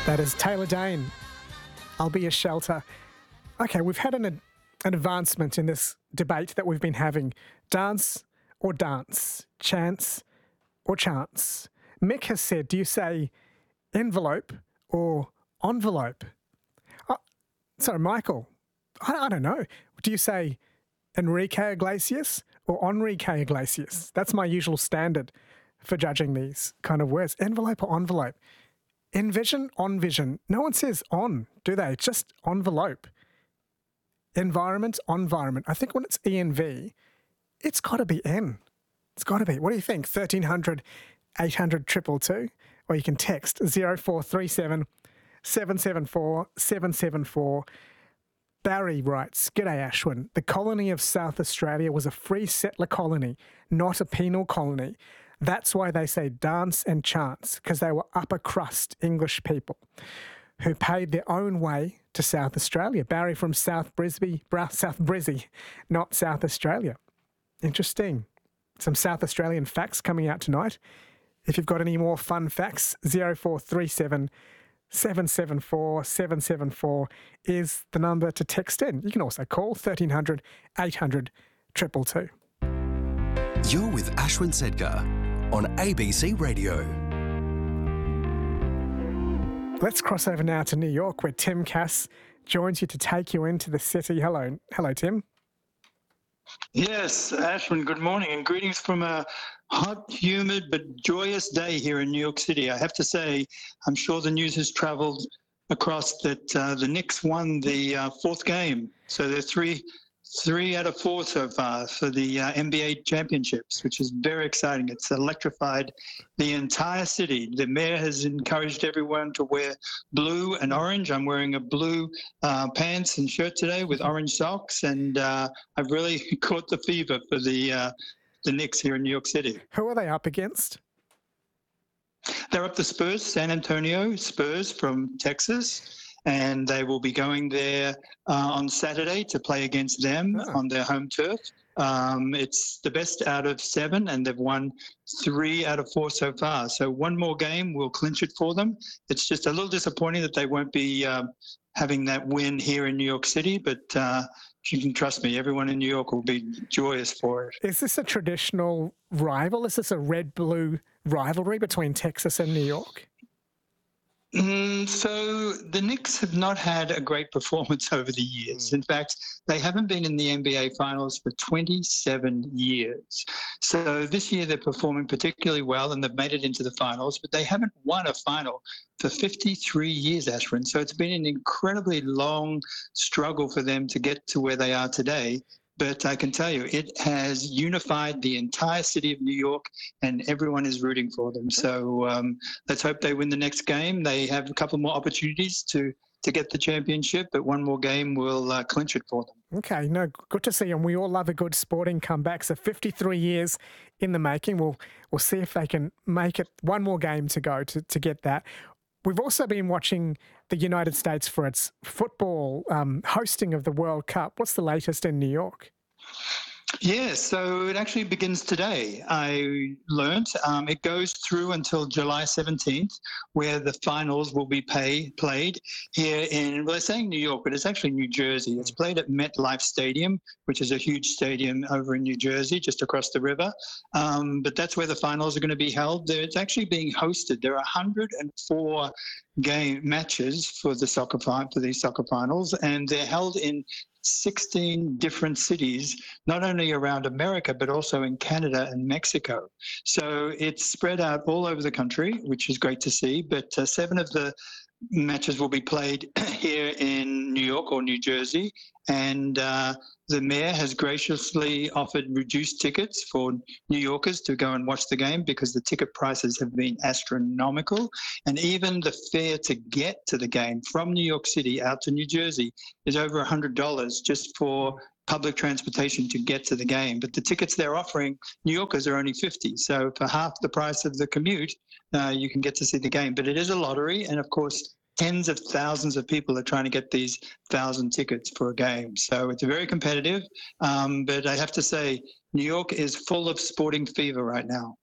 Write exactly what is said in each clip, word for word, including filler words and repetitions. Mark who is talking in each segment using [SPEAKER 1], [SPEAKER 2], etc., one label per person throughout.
[SPEAKER 1] That is Taylor Dayne. I'll be a shelter. Okay, we've had an, an advancement in this debate that we've been having. Dance or dance? Chance or chance? Mick has said, do you say envelope or envelope? Oh, sorry, Michael, I, I don't know. Do you say Enrique Iglesias or Enrique Iglesias? That's my usual standard for judging these kind of words. Envelope or envelope? Envision, on vision. No one says on, do they? It's just envelope. Environment, environment. I think when it's E N V, it's got to be N. It's got to be. What do you think? thirteen hundred, eight hundred, two two two? Or you can text zero four three seven, seven seven four, seven seven four. Barry writes, G'day Ashwin. The colony of South Australia was a free settler colony, not a penal colony. That's why they say dance and chance, because they were upper crust English people who paid their own way to South Australia. Barry from South Brisbane, South Brizzy, not South Australia. Interesting. Some South Australian facts coming out tonight. If you've got any more fun facts, zero four three seven, seven seven four, seven seven four is the number to text in. You can also call thirteen hundred, eight hundred, two two two.
[SPEAKER 2] You're with Ashwin Sedkar on A B C Radio.
[SPEAKER 1] Let's cross over now to New York, where Tim Cass joins you to take you into the city. Hello, hello, Tim.
[SPEAKER 3] Yes, Ashwin, good morning and greetings from a hot, humid but joyous day here in New York City. I have to say, I'm sure the news has travelled across that uh, the Knicks won the uh, fourth game. So they're three Three out of four so far for the uh, N B A championships, which is very exciting. It's electrified the entire city. The mayor has encouraged everyone to wear blue and orange. I'm wearing a blue uh, pants and shirt today with orange socks, and uh, I've really caught the fever for the uh, the Knicks here in New York City.
[SPEAKER 1] Who are they up against?
[SPEAKER 3] They're up the Spurs, San Antonio Spurs from Texas. And they will be going there uh, on Saturday to play against them oh. on their home turf. Um, it's the best out of seven, and they've won three out of four so far. So one more game will clinch it for them. It's just a little disappointing that they won't be uh, having that win here in New York City, but uh, you can trust me, everyone in New York will be joyous for it.
[SPEAKER 1] Is this a traditional rival? Is this a red-blue rivalry between Texas and New York?
[SPEAKER 3] Mm, so the Knicks have not had a great performance over the years. Mm. In fact, they haven't been in the N B A Finals for twenty-seven years. So this year they're performing particularly well and they've made it into the finals, but they haven't won a final for fifty-three years, Ashwin. So it's been an incredibly long struggle for them to get to where they are today. But I can tell you, it has unified the entire city of New York, and everyone is rooting for them. So um, let's hope they win the next game. They have a couple more opportunities to, to get the championship, but one more game will uh, clinch it for them.
[SPEAKER 1] Okay, no, good to see them. We all love a good sporting comeback. So fifty-three years in the making. We'll we'll see if they can make it one more game to go to, to get that. We've also been watching the United States for its football um, hosting of the World Cup. What's the latest in New York?
[SPEAKER 3] Yeah, so it actually begins today. I learnt um, it goes through until July seventeenth, where the finals will be pay, played here in, well, they're saying New York, but it's actually New Jersey. It's played at MetLife Stadium, which is a huge stadium over in New Jersey, just across the river. Um, but that's where the finals are going to be held. It's actually being hosted. There are one hundred four game matches for the soccer fi- for these soccer finals, and they're held in sixteen different cities, not only around America, but also in Canada and Mexico. So it's spread out all over the country, which is great to see. But uh, seven of the matches will be played here in New York or New Jersey. And uh, the mayor has graciously offered reduced tickets for New Yorkers to go and watch the game because the ticket prices have been astronomical. And even the fare to get to the game from New York City out to New Jersey is over one hundred dollars just for public transportation to get to the game. But the tickets they're offering New Yorkers are only fifty dollars. So for half the price of the commute, uh, you can get to see the game. But it is a lottery. And of course, tens of thousands of people are trying to get these thousand tickets for a game. So it's very competitive. Um, but I have to say, New York is full of sporting fever right now.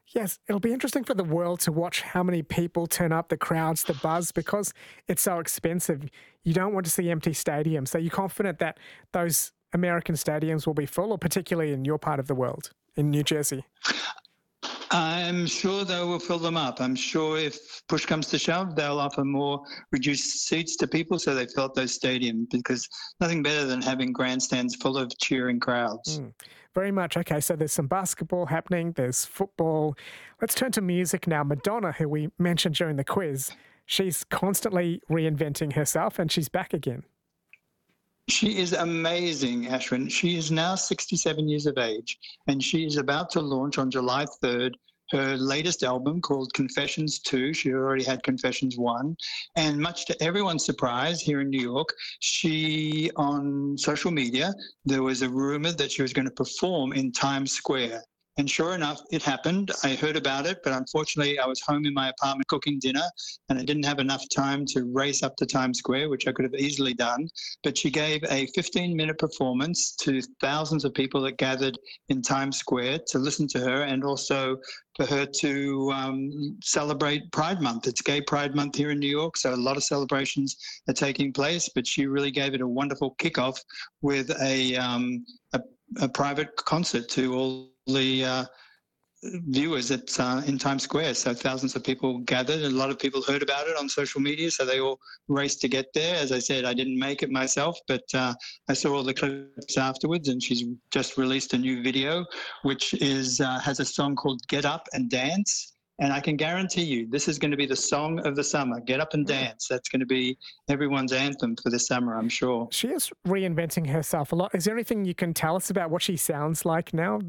[SPEAKER 1] Yes, it'll be interesting for the world to watch how many people turn up, the crowds, the buzz, because it's so expensive. You don't want to see empty stadiums. So you're confident that those American stadiums will be full, or particularly in your part of the world, in New Jersey?
[SPEAKER 3] I'm sure they will fill them up. I'm sure if push comes to shove, they'll offer more reduced seats to people so they fill up those stadiums, because nothing better than having grandstands full of cheering crowds.
[SPEAKER 1] Mm, very much. Okay, so there's some basketball happening, there's football. Let's turn to music now. Madonna, who we mentioned during the quiz, she's constantly reinventing herself and she's back again.
[SPEAKER 3] She is amazing, Ashwin. She is now sixty-seven years of age, and she is about to launch on July third her latest album called Confessions two. She already had Confessions one. And much to everyone's surprise here in New York, she, on social media, there was a rumor that she was going to perform in Times Square. And sure enough, it happened. I heard about it, but unfortunately I was home in my apartment cooking dinner and I didn't have enough time to race up to Times Square, which I could have easily done. But she gave a fifteen minute performance to thousands of people that gathered in Times Square to listen to her, and also for her to um, celebrate Pride Month. It's Gay Pride Month here in New York, so a lot of celebrations are taking place, but she really gave it a wonderful kickoff with a, um, a, a private concert to all the uh, viewers at uh, in Times Square. So thousands of people gathered, and a lot of people heard about it on social media, so they all raced to get there. As I said, I didn't make it myself, but uh, I saw all the clips afterwards, and she's just released a new video, which is uh, has a song called Get Up and Dance. And I can guarantee you, this is going to be the song of the summer. Get up and dance. That's going to be everyone's anthem for the summer, I'm sure.
[SPEAKER 1] She is reinventing herself a lot. Is there anything you can tell us about what she sounds like now?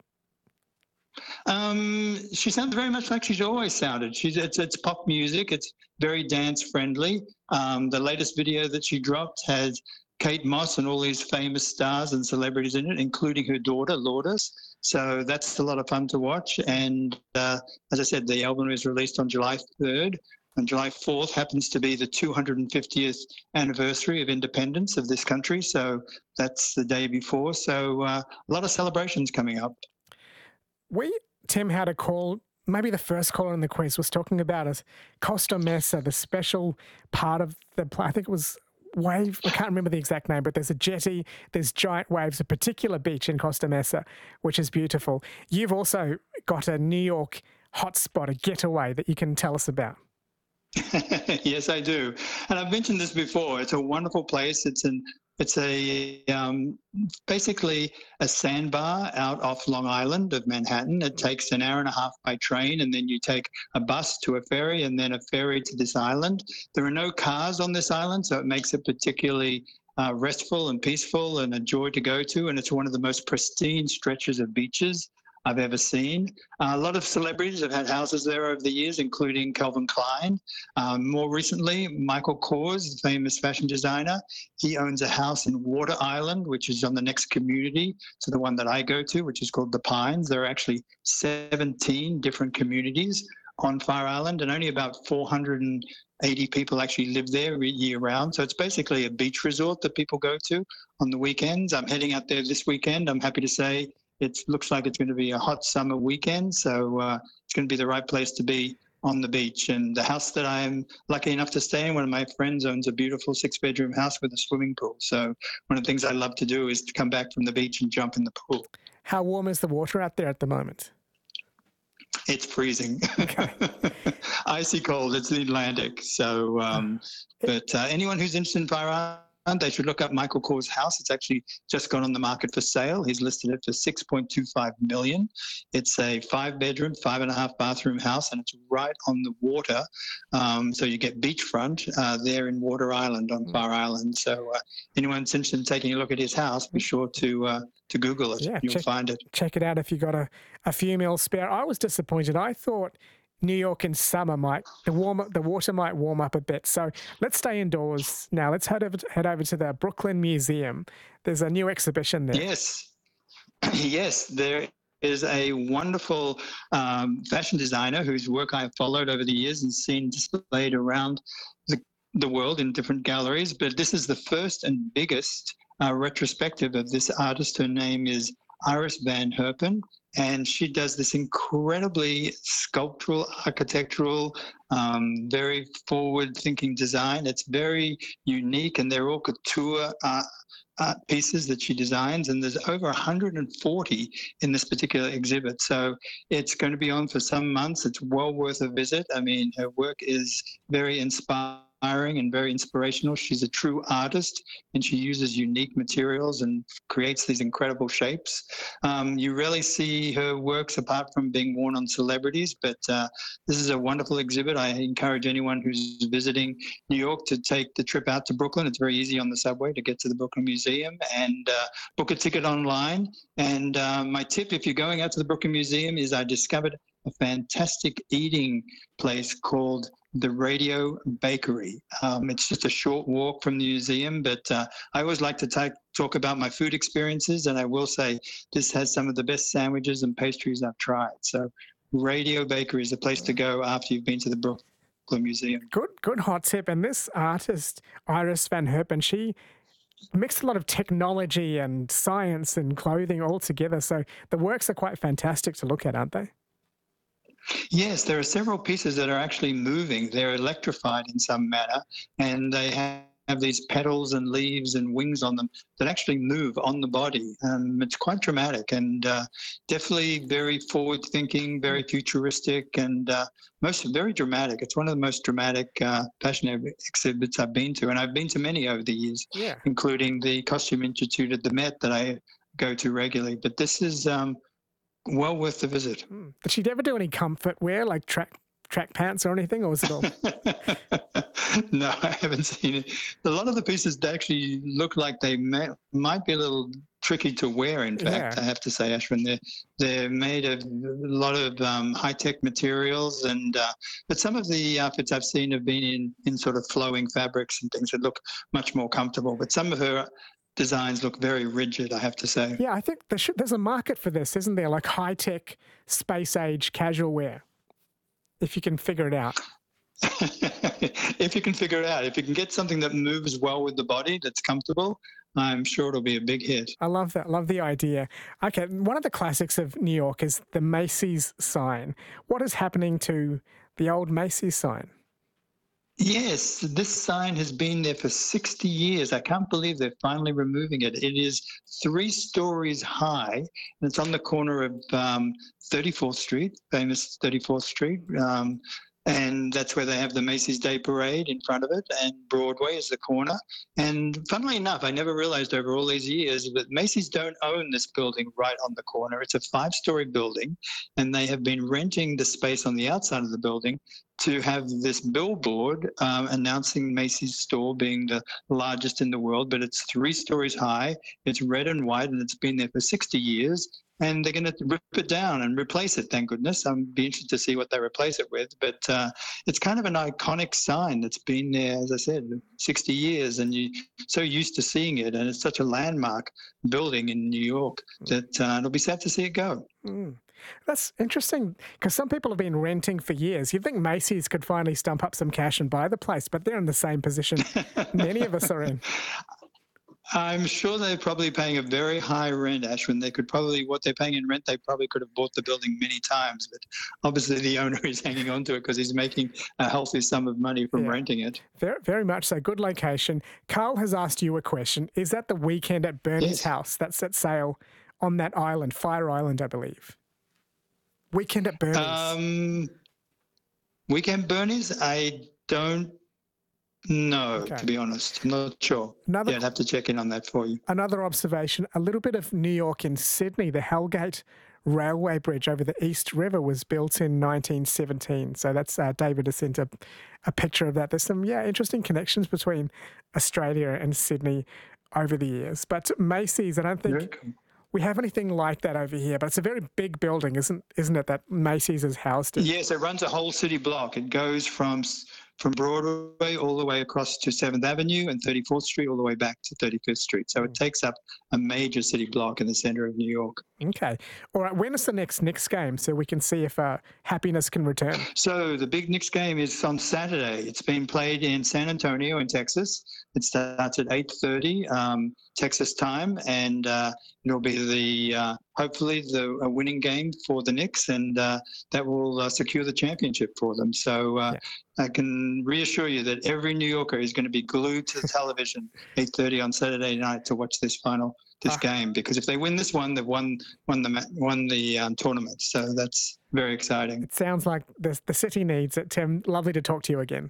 [SPEAKER 3] Um, she sounds very much like she's always sounded. She's it's it's pop music. It's very dance friendly. Um, the latest video that she dropped has Kate Moss and all these famous stars and celebrities in it, including her daughter Lourdes. So that's a lot of fun to watch. And uh, as I said, the album is released on July third. And July fourth happens to be the two hundred fiftieth anniversary of independence of this country. So that's the day before. So uh, a lot of celebrations coming up.
[SPEAKER 1] We, Tim, had a call, maybe the first caller in the quiz was talking about it, Costa Mesa, the special part of the, I think it was wave, I can't remember the exact name, but there's a jetty, there's giant waves, a particular beach in Costa Mesa, which is beautiful. You've also got a New York hotspot, a getaway that you can tell us about.
[SPEAKER 3] Yes, I do. And I've mentioned this before. It's a wonderful place. It's an It's a um, basically a sandbar out off Long Island of Manhattan. It takes an hour and a half by train, and then you take a bus to a ferry, and then a ferry to this island. There are no cars on this island, so it makes it particularly uh, restful and peaceful and a joy to go to. And it's one of the most pristine stretches of beaches I've ever seen. Uh, a lot of celebrities have had houses there over the years, including Calvin Klein. Um, more recently, Michael Kors, the famous fashion designer, he owns a house in Water Island, which is on the next community to the one that I go to, which is called The Pines. There are actually seventeen different communities on Fire Island, and only about four hundred eighty people actually live there year round. So it's basically a beach resort that people go to on the weekends. I'm heading out there this weekend. I'm happy to say it looks like it's going to be a hot summer weekend, so uh, it's going to be the right place to be on the beach. And the house that I'm lucky enough to stay in, one of my friends owns a beautiful six-bedroom house with a swimming pool. So one of the things I love to do is to come back from the beach and jump in the pool.
[SPEAKER 1] How warm is the water out there at the moment?
[SPEAKER 3] It's freezing.
[SPEAKER 1] Okay.
[SPEAKER 3] Icy cold. It's the Atlantic. So, um, but uh, anyone who's interested in Fire Island, they should look up Michael Kors' house. It's actually just gone on the market for sale. He's listed it for six point two five million dollars. It's a five-bedroom, five and a half bathroom house, and it's right on the water. Um, so you get beachfront uh, there in Water Island on Fire Island. So uh, anyone's interested in taking a look at his house, be sure to uh, to Google it.
[SPEAKER 1] Yeah,
[SPEAKER 3] You'll
[SPEAKER 1] check,
[SPEAKER 3] find it.
[SPEAKER 1] Check it out if you got a, a few mil spare. I was disappointed. I thought New York in summer might the warm up, the water might warm up a bit. So let's stay indoors now. Let's head over to, head over to the Brooklyn Museum. There's a new exhibition there.
[SPEAKER 3] Yes, yes, there is a wonderful um, fashion designer whose work I've followed over the years and seen displayed around the, the world in different galleries. But this is the first and biggest uh, retrospective of this artist. Her name is Iris Van Herpen, and she does this incredibly sculptural, architectural, um, very forward-thinking design. It's very unique, and they're all couture art, art pieces that she designs, and there's over one hundred forty in this particular exhibit. So it's going to be on for some months. It's well worth a visit. I mean, her work is very inspiring and very inspirational. She's a true artist, and she uses unique materials and creates these incredible shapes. Um, you rarely see her works apart from being worn on celebrities, but uh, this is a wonderful exhibit. I encourage anyone who's visiting New York to take the trip out to Brooklyn. It's very easy on the subway to get to the Brooklyn Museum, and uh, book a ticket online. And uh, my tip, if you're going out to the Brooklyn Museum, is I discovered a fantastic eating place called the Radio Bakery. Um, it's just a short walk from the museum, but uh, I always like to take, talk about my food experiences, and I will say this has some of the best sandwiches and pastries I've tried. So Radio Bakery is the place to go after you've been to the Brooklyn Museum.
[SPEAKER 1] Good, good hot tip. And this artist, Iris Van Herpen, she mixed a lot of technology and science and clothing all together. So the works are quite fantastic to look at, aren't they?
[SPEAKER 3] Yes, there are several pieces that are actually moving. They're electrified in some manner, and they have have these petals and leaves and wings on them that actually move on the body. Um, it's quite dramatic, and uh, definitely very forward-thinking, very futuristic, and uh, most very dramatic. It's one of the most dramatic uh, fashion exhibits I've been to, and I've been to many over the years,
[SPEAKER 1] yeah.
[SPEAKER 3] including the Costume Institute at the Met that I go to regularly. But this is um, well worth the visit.
[SPEAKER 1] Mm. Did she ever do any comfort wear, like track track pants or anything, or was it all?
[SPEAKER 3] No, I haven't seen it. A lot of the pieces actually look like they may, might be a little tricky to wear, in fact,
[SPEAKER 1] Yeah.
[SPEAKER 3] I have to say, Ashwin. They're, they're made of a lot of um, high-tech materials, and uh, but some of the outfits I've seen have been in, in sort of flowing fabrics and things that look much more comfortable. But some of her designs look very rigid, I have to say.
[SPEAKER 1] Yeah, I think there should, there's a market for this, isn't there? Like high-tech, space-age casual wear, if you can figure it out.
[SPEAKER 3] If you can figure it out, if you can get something that moves well with the body, that's comfortable, I'm sure it'll be a big hit.
[SPEAKER 1] I love that. Love the idea. Okay, one of the classics of New York is the Macy's sign. What is happening to the old Macy's sign?
[SPEAKER 3] Yes, this sign has been there for sixty years. I can't believe they're finally removing it. It is three stories high, and it's on the corner of um, thirty-fourth Street, famous thirty-fourth Street. Um, And that's where they have the Macy's Day Parade in front of it, and Broadway is the corner. And funnily enough, I never realized over all these years that Macy's don't own this building right on the corner. It's a five-story building, and they have been renting the space on the outside of the building to have this billboard um, announcing Macy's store being the largest in the world, but it's three stories high, it's red and white, and it's been there for sixty years. And they're going to rip it down and replace it, thank goodness. I'm be interested to see what they replace it with. But uh, it's kind of an iconic sign that's been there, as I said, sixty years, and you're so used to seeing it. And it's such a landmark building in New York that uh, it'll be sad to see it go.
[SPEAKER 1] Mm. That's interesting, because some people have been renting for years. You'd think Macy's could finally stump up some cash and buy the place, but they're in the same position many of us are in.
[SPEAKER 3] I'm sure they're probably paying a very high rent, Ashwin. They could probably, what they're paying in rent, they probably could have bought the building many times. But obviously the owner is hanging on to it because he's making a healthy sum of money from
[SPEAKER 1] Yeah.
[SPEAKER 3] renting it.
[SPEAKER 1] Very, very much so. Good location. Carl has asked you a question. Is that the Weekend at Bernie's
[SPEAKER 3] Yes.
[SPEAKER 1] house that set sail on that island, Fire Island, I believe? Weekend at Bernie's.
[SPEAKER 3] Um, Weekend Bernie's, I don't know,
[SPEAKER 1] Okay.
[SPEAKER 3] to be honest. I'm not sure.
[SPEAKER 1] Another-
[SPEAKER 3] Yeah, I'd have to check in on that for you.
[SPEAKER 1] Another observation, a little bit of New York in Sydney. The Hellgate Railway Bridge over the East River was built in nineteen seventeen. So that's uh, David has sent a, a picture of that. There's some, yeah, interesting connections between Australia and Sydney over the years. But Macy's, I don't think
[SPEAKER 3] Very cool.
[SPEAKER 1] we have anything like that over here. But it's a very big building, isn't isn't it, that Macy's is housed in?
[SPEAKER 3] Yes, it runs a whole city block. It goes from from Broadway all the way across to seventh Avenue and thirty-fourth Street all the way back to thirty-fifth Street. So it takes up a major city block in the center of New York.
[SPEAKER 1] Okay. All right. When is the next Knicks game so we can see if uh, happiness can return?
[SPEAKER 3] So the big Knicks game is on Saturday. It's being played in San Antonio in Texas. It starts at eight thirty um, Texas time, and uh, it'll be the uh, hopefully the a winning game for the Knicks, and uh, that will uh, secure the championship for them. So uh, yeah. I can reassure you that every New Yorker is going to be glued to the television eight thirty on Saturday night to watch this final this ah. game, because if they win this one, they've won won the won the um, tournament. So that's very exciting.
[SPEAKER 1] It sounds like the the city needs it. Tim, lovely to talk to you again.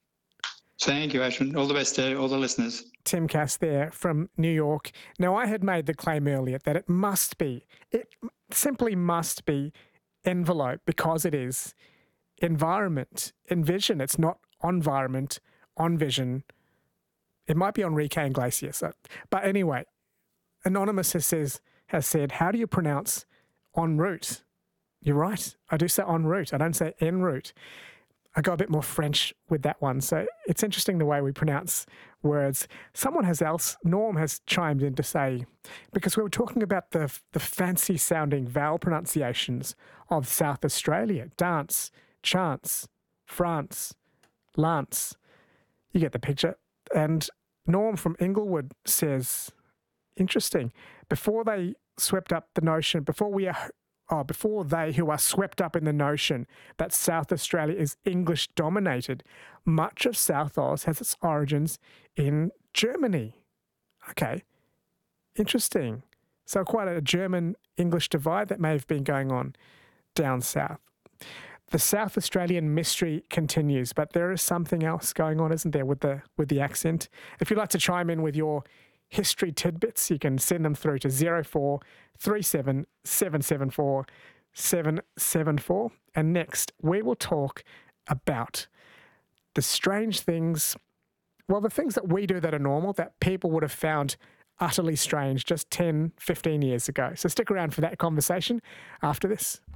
[SPEAKER 3] Thank you, Ashwin. All the best to all the listeners.
[SPEAKER 1] Tim Cass there from New York. Now, I had made the claim earlier that it must be, it simply must be envelope, because it is environment, envision. It's not environment, on vision. It might be Enrique Iglesias. But anyway, Anonymous has, says, has said, how do you pronounce en route? You're right. I do say en route. I don't say en route. I go a bit more French with that one. So it's interesting the way we pronounce words. Someone has else, Norm has chimed in to say, because we were talking about the the fancy sounding vowel pronunciations of South Australia, dance, chance, France, lance. You get the picture. And Norm from Inglewood says, interesting, before they swept up the notion, before we are Oh, before they who are swept up in the notion that South Australia is English dominated, much of South Oz has its origins in Germany. Okay, interesting. So quite a German-English divide that may have been going on down south. The South Australian mystery continues, but there is something else going on, isn't there, with the with the accent? If you'd like to chime in with your history tidbits, you can send them through to zero four three seven seven seven four seven seven four. And next, we will talk about the strange things, well, the things that we do that are normal that people would have found utterly strange just ten, fifteen years ago. So stick around for that conversation after this.